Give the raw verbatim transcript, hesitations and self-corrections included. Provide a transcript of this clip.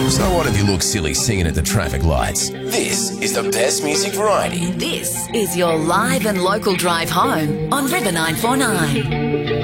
So what if you look silly singing at the traffic lights? This is the best music variety. This is your live and local drive home on River nine four nine.